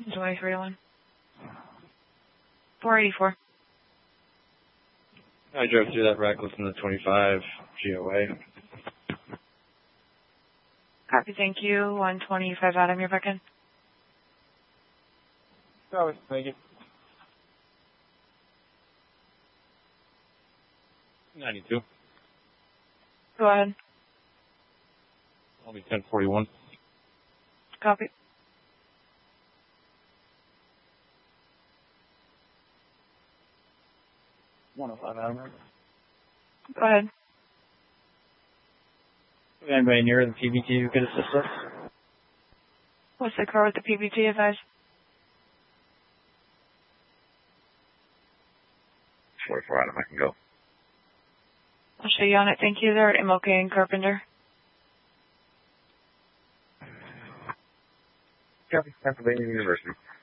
July 301. 484. I drove through that reckless in the 25 GOA. Copy, thank you. 125 Adam, you're back in. Sorry, thank you. 92. Go ahead. I'll be 1041. Copy. Adam. Go ahead. Anybody near the PBT who could assist us? What's the car with the PBT advice? 44 Adam, I can go. I'll show you on it. Thank you. They're at MLK and Carpenter. Copy. Pennsylvania University.